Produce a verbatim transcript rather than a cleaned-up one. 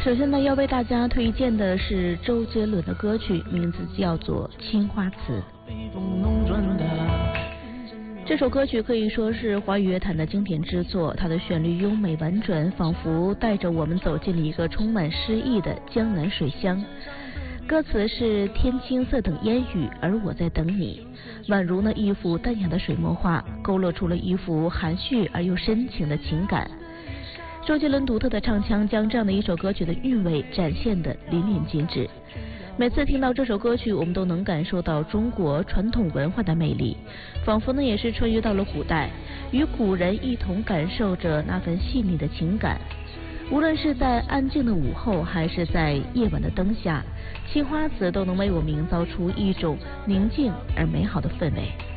首先呢，要为大家推荐的是周杰伦的歌曲，名字叫做《青花瓷》。这首歌曲可以说是华语乐坛的经典之作，它的旋律优美婉转，仿佛带着我们走进了一个充满诗意的江南水乡。歌词是天青色等烟雨，而我在等你，宛如那一幅淡雅的水墨画，勾勒出了一幅含蓄而又深情的情感。周杰伦独特的唱腔将这样的一首歌曲的韵味展现得淋漓尽致。每次听到这首歌曲，我们都能感受到中国传统文化的魅力，仿佛呢也是穿越到了古代，与古人一同感受着那份细腻的情感。无论是在安静的午后，还是在夜晚的灯下，青花瓷都能为我们营造出一种宁静而美好的氛围。